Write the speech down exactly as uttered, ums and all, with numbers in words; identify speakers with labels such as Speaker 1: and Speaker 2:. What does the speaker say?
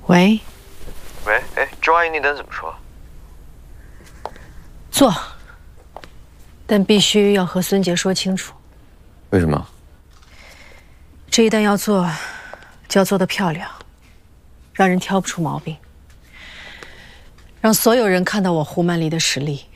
Speaker 1: 喂，
Speaker 2: 喂，哎，周阿姨那单怎么说？
Speaker 1: 做，但必须要和孙杰说清楚。
Speaker 3: 为什么？
Speaker 1: 这一单要做，就要做得漂亮，让人挑不出毛病，让所有人看到我胡曼离的实力。